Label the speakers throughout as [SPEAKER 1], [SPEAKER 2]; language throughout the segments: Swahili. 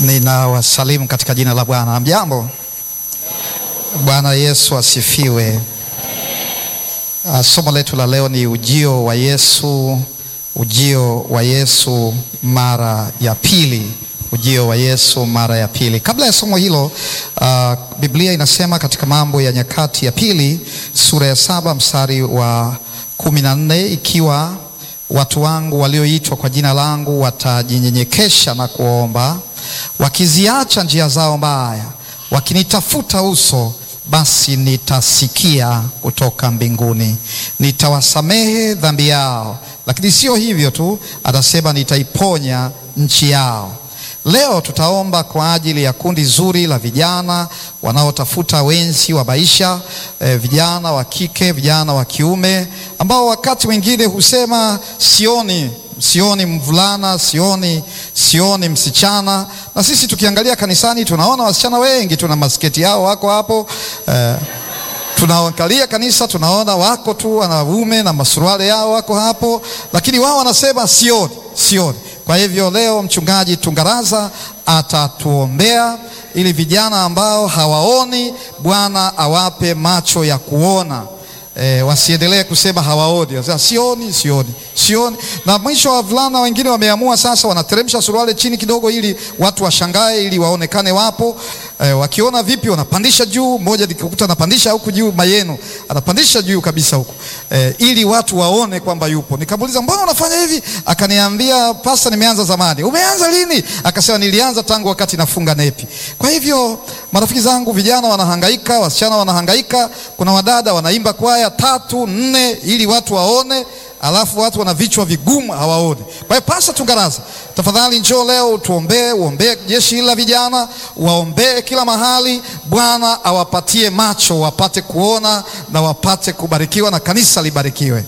[SPEAKER 1] Ninawasalimu katika jina la Bwana. Hamjambo? Bwana Yesu asifiwe. Somo letu la leo ni ujio wa Yesu, ujio wa Yesu mara ya pili, ujio wa Yesu mara ya pili. Kabla ya somo hilo, Biblia inasema katika Mambo ya Nyakati ya Pili sura ya 7 mstari wa 14, ikiwa watu wangu walioitwa kwa jina langu watajinyenyekesha na kuomba, wakiziacha njia zao mbaya, wakinitafuta uso, basi nitasikia kutoka mbinguni, nitawasamehe dhambi yao. Lakini sio hivyo tu, atasema nitaiponya nchi yao. Leo tutaomba kwa ajili ya kundi zuri la vijana wanaotafuta wenzi wa maisha, vijana wa kike, vijana wa kiume, ambao wakati mwingine husema sioni mvulana, sioni msichana. Na sisi tukiangalia kanisani tunaona wasichana wengi, tuna masketi yao wako hapo. Tunaangalia kanisa tunaona wako tu wanaume na masuruali yao wako hapo, lakini wao wanasema sioni. Kwa hivyo leo mchungaji Tungaraza atatuombea ili vijana ambao hawaoni, Bwana awape macho ya kuona. Wasiendelee kusema hawaoni, wasema sioni. Na mwisho wa vulana wengine wameamua sasa wanateremsha suruali chini kidogo ili watu washangae, ili waonekane wapo. Wakiona vipi wanapandisha juu, mmoja nikikuta anapandisha huku juu, mayenu anapandisha juu kabisa huku, ili watu waone kwamba yupo. Nikamuuliza, mbona unafanya hivi? Akaniambia, Pastor, nimeanza zamani. Umeanza lini? Akasema, nilianza tangu wakati nafunga nepi. Kwa hivyo marafiki zangu, vijana wanahangaika, wasichana wanahangaika, kuna wadada wanaimba kwaya 3, 4 ili watu waone, alafu watu wana vichwa vigumu hawaoni. Kwa hiyo Pastor Tungaraza, tafadhali njoo leo uombee jeshi la vijana, waombee kila mahali. Bwana awapatie macho, wapate kuona na wapate kubarikiwa na kanisa libarikiwe.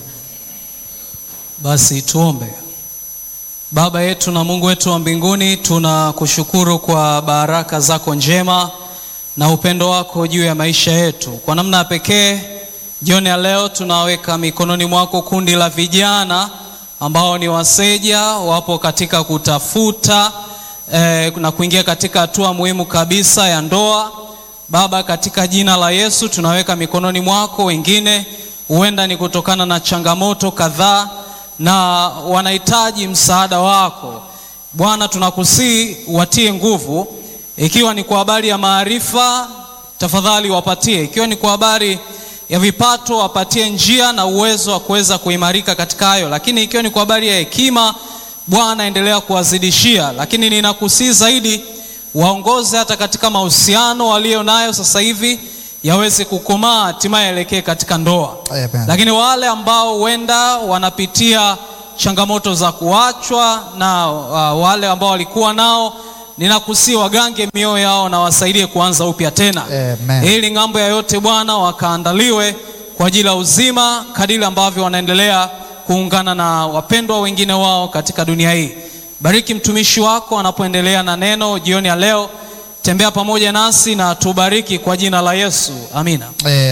[SPEAKER 2] Basi tuombe. Baba yetu na Mungu wetu wa mbinguni, tunakushukuru kwa baraka zako njema na upendo wako juu ya maisha yetu. Kwa namna ya pekee jioni ya leo tunaweka mikononi mwako kundi la vijana ambao ni waseja, wapo katika kutafuta na kuingia katika hatua muhimu kabisa ya ndoa. Baba, katika jina la Yesu tunaweka mikononi mwako. Wengine huenda ni kutokana na changamoto kadhaa na wanahitaji msaada wako. Bwana, tunakusihi watie nguvu. Ikiwa ni kwa habari ya maarifa, tafadhali wapatie. Ikiwa ni kwa habari ya vipato, wapatie njia na uwezo wa kuweza kuimarika katika hayo. Lakini ikiwa ni kwa habari ya hekima, Bwana endelea kuwazidishia. Lakini ninakusihi zaidi, waongoze hata katika mahusiano walio nayo sasa hivi yaweze kukomaa, hatimaye elekee katika ndoa.
[SPEAKER 1] Amen.
[SPEAKER 2] Lakini wale ambao huenda wanapitia changamoto za kuachwa na wale ambao walikuwa nao, ninakusihi wagange mioyo yao na wasaidie kuanza upya tena.
[SPEAKER 1] Amen.
[SPEAKER 2] Ili ng'ambo ya yote Bwana wakaandaliwe kwa ajili ya uzima, kadiri ambavyo wanaendelea kuungana na wapendwa wengine wao katika dunia hii. Bariki mtumishi wako anapoendelea na neno jioni ya leo. Tembea pamoja nasi na tubariki kwa jina la Yesu. Amina.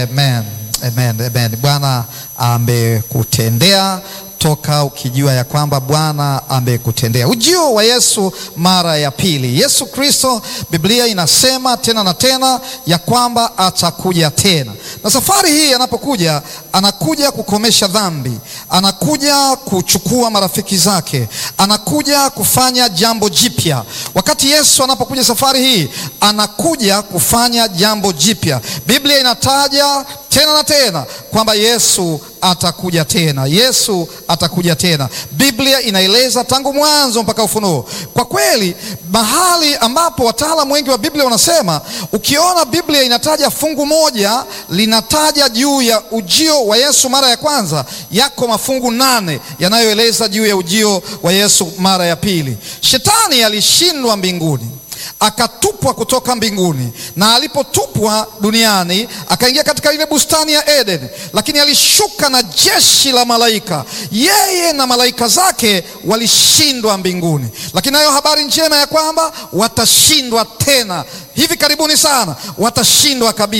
[SPEAKER 1] Amen. Bwana amekutendea, toka ukijua ya kwamba Bwana amekutendea. Ujio wa Yesu mara ya pili. Yesu Kristo, Biblia inasema tena na tena ya kwamba atakuja tena. Na safari hii anapokuja, anakuja kukomesha dhambi, anakuja kuchukua marafiki zake, anakuja kufanya jambo jipya. Wakati Yesu anapokuja safari hii, anakuja kufanya jambo jipya. Biblia inataja tena na tena kwamba Yesu atakuja tena. Yesu atakuja tena. Biblia inaeleza tangu mwanzo mpaka Ufunuo. Kwa kweli, mahali ambapo wataalamu wengi wa Biblia wanasema, ukiona Biblia inataja fungu moja linataja juu ya ujio wa Yesu mara ya kwanza, yako mafungu 8 yanayoeleza juu ya ujio wa Yesu mara ya pili. Shetani alishindwa mbinguni, akatupwa kutoka mbinguni, na alipotupwa duniani akaingia katika ile bustani ya Eden, lakini alishuka na jeshi la malaika. Yeye na malaika zake walishindwa mbinguni, lakini nayo habari njema ya kwamba watashindwa tena hivi karibuni sana, watashindwa kabisa.